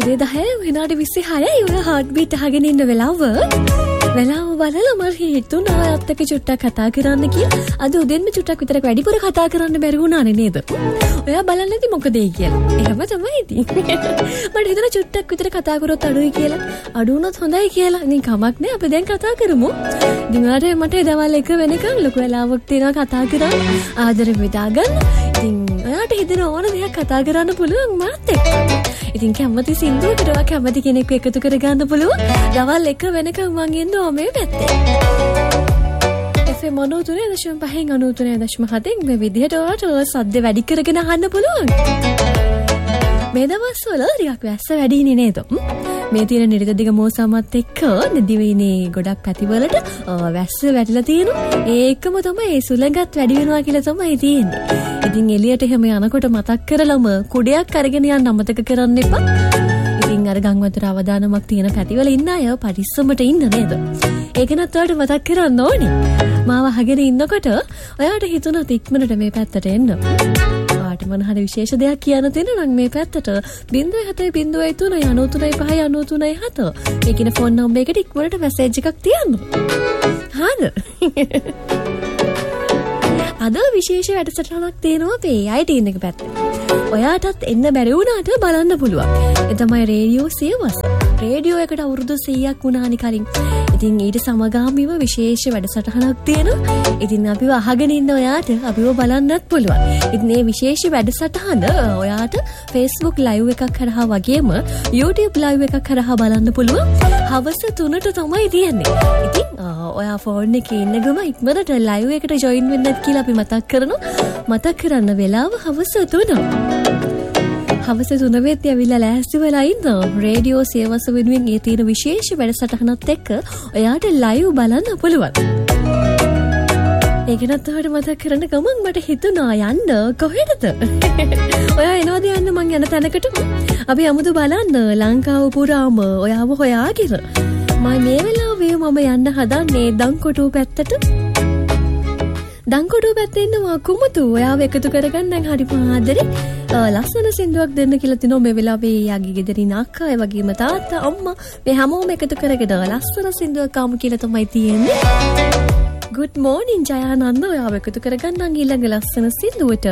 උදේ 10 විනාඩි 26යි ඔය හાર્ට් බීට් අහගෙන ඉන්න වෙලාව බලලා මට හිතුණා ඔයත් එක්ක චුට්ටක් කතා කරන්න කියලා. අද උදේන්ම චුට්ටක් විතර වැඩිපුර කතා කරන්න බැරි වුණානේ නේද? ඔයා බලන්නේ නැති මොකද ඒ කියලා. එහෙම තමයි ඉතින්. මට හිතුණා චුට්ටක් විතර කතා කරොත් අඩුයි කියලා. අඩු වුණොත් හොඳයි කියලා. ඉතින් කමක් නෑ අපි දැන් කතා කරමු. ඉතින් මට දවල් 1 වෙනකන් ලොකු වෙලාවක් තියෙනවා කතා කරන්න. ආදර බෙදා ගන්න. ඉතින් ඔයාට හිතෙන ඕන දෙයක් කතා කරන්න පුළුවන් මාත් එක්ක. ඉතින් කැමති සින්දුවකට ඔයා කැමති කෙනෙක්ව එකතු කරගන්න පුළුවන්. දවල් 1 වෙනකන් මං ඉන්නවා මේ පැත්තේ. FM 93.5 මේ විදිහට ඔයාට සද්ද වැඩි කරගෙන අහන්න පුළුවන්. මේ දවස්වල ටිකක් වැස්ස වැඩිනේ නේද? මේ තියෙන නිරිත දිග මෝසමත් එක්ක දිවිනේ ගොඩක් පැතිවලට වැස්ස වැටිලා තියෙනවා. ඒකම තමයි සුළඟත් වැඩි වෙනවා කියලා තමයි තියෙන්නේ. ඉතින් එළියට එහෙම යනකොට මතක් කරලම කුඩයක් අරගෙන යන්න අමතක කරන්න එපා. ඉතින් අර ගංවතුර අවදානමක් තියෙන පැතිවල ඉන්න අය පරිස්සමට ඉන්න නේද? ඒක නත් ඔයාලට මතක් කරන්න ඕනේ. මාව අහගෙන ඉන්නකොට ඔයාලට හිතුණා ඉක්මනට මේ පැත්තට එන්න. ඔයාලට මොන හරි විශේෂ දෙයක් කියන්න තියෙනවා නම් මේ පැත්තට 0.703.93.5.93.7 මේ කියන ෆෝන් නම්බර් එකට ඉක්මනට මැසේජ් එකක් තියන්න. හරිද? අද විශේෂ වැඩසටහනක් තියෙනවා අපේ AI එක පැත්තේ. ඔයාටත් එන්න බැරි වුණාට බලන්න පුළුවන්. ඒ තමයි රේඩියෝ සියවස. රේඩියෝ එකට අවුරුදු 100ක් වුණානි කලින්. ඉතින් ඊට සමගාමීව විශේෂ වැඩසටහනක් තියෙනවා. ඉතින් අපිව අහගෙන ඉන්න ඔයාට අපිව බලන්නත් පුළුවන්. ඉතින් මේ විශේෂ වැඩසටහන ඔයාට Facebook live එකක් කරහා වගේම YouTube live එකක් කරහා බලන්න පුළුවන්. හවස 3ට තමයි තියෙන්නේ. ඉතින් ඔයා ෆෝන් එකේ ඉන්න ගම ඉක්මනට live එකට join වෙන්නත් කියලා අපි මතක් කරනවා. මතක් කරන්න වෙලාව හවස 3. හවස 3 වෙද්දී ඇවිල්ලා ලෑස්ති වෙලා ඉන්න රේඩියෝ සියවස වෙනුවෙන් ඒ තියෙන විශේෂ වැඩසටහනත් එක්ක ඔයාට live බලන්න පුළුවන්. ඒකනත් ඔයාලට මතක් කරන්න ගමන් මට හිතුණා යන්න කොහෙටද? ඔයා එනවද යන්න මං යන තැනකට? අපි යමුද බලන්න ලංකාව පුරාම ඔයාව හොයාගෙන. මම මේ වෙලාවේ මම යන්න හදන්නේ දංකොටුව පැත්තට. දංකොටුව පැත්තේ ඉන්නවා කුමුතු. ඔයාව එකතු කරගන්න දැන් හරි පාදරේ ලස්සන සින්දුවක් දෙන්න කියලා තිනෝ මේ වෙලාවේ යාගේ ගෙදරින් අක්කා ඒ වගේම තාත්තා අම්මා මේ හැමෝම එකතු කරගෙන ලස්සන සින්දුවක් ආමු කියලා තමයි තියෙන්නේ. Good morning ජයානන්ද ඔයාව එකතු කරගන්න ඊළඟ ලස්සන සින්දුවට.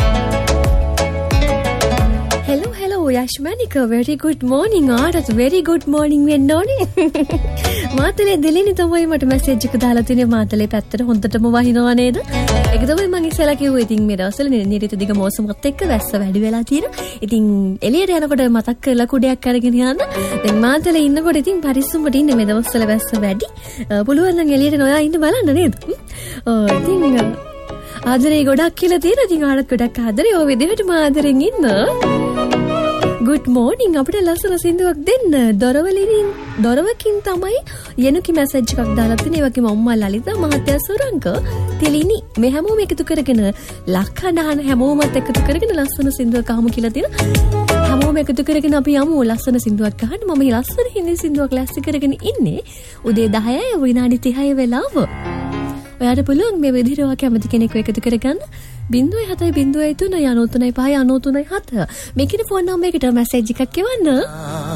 Hello Yashmanika, very good morning. ආරත් very good morning වෙන්න ඕනේ. මාතලේ දෙලිනි තමයි මට මැසේජ් එක දාලා තිනේ මාතලේ පැත්තට හොඳටම වහිනවා නේද? ඒක තමයි මම ඉස්සෙල්ලා කිව්වේ. ඉතින් මේ දවස්වල නිරිත දිග මෝසමත් එක්ක වැස්ස වැඩි වෙලා තියෙනවා. ඉතින් එළියට යනකොට මතක් කරලා කුඩයක් අරගෙන යන්න. දැන් මාතලේ ඉන්නකොට ඉතින් පරිස්සමට ඉන්න මේ දවස්වල වැස්ස වැඩි. පුළුවන් නම් එළියට නොයා ඉන්න බලන්න නේද? ඉතින් ආදරේ ගොඩක් කියලා තියෙනවා. ඉතින් ආරත් ගොඩක් ආදරේ. ඔය විදිහටම ආදරෙන් ඉන්න. Good morning අපිට ලස්සන සින්දුවක් දෙන්න. දොරවකින් තමයි යනුකි මැසේජ් එකක් දාලා තියෙන. ඒ වගේම අම්මා ලලිතා මහත්තයා සුරංග තෙලිනි මේ හැමෝම එකතු කරගෙන ලක්හඬහන හැමෝමත් එකතු කරගෙන ලස්සන සින්දුවක් අහමු කියලා තියෙනවා. හැමෝම එකතු කරගෙන අපි යමු ලස්සන සින්දුවක් අහන්න. මම මේ ලස්සන හින්දි සින්දුවක් ලෑස්ති කරගෙන ඉන්නේ උදේ 10යි විනාඩි 30 වෙලාව. ඔයාට පුළුවන් මේ විදිහට ඔයා කැමති කෙනෙක්ව එකතු කරගන්න 0.703.93.5.93.7 මේකේ ෆෝන් නම්බර් එකට මැසේජ් එකක් එවන්න.